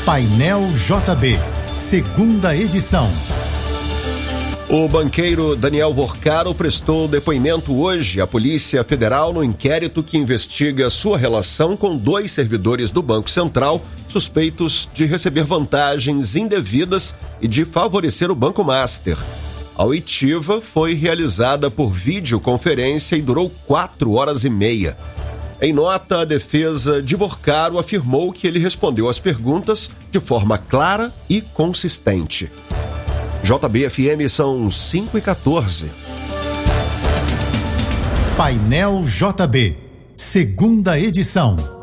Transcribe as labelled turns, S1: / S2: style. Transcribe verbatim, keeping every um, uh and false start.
S1: Painel J B, segunda edição.
S2: O banqueiro Daniel Vorcaro prestou depoimento hoje à Polícia Federal no inquérito que investiga sua relação com dois servidores do Banco Central suspeitos de receber vantagens indevidas e de favorecer o Banco Master. A oitiva foi realizada por videoconferência e durou quatro horas e meia. Em nota, a defesa de Vorcaro afirmou que ele respondeu às perguntas de forma clara e consistente. J B F M são cinco e quatorze.
S1: Painel J B, segunda edição.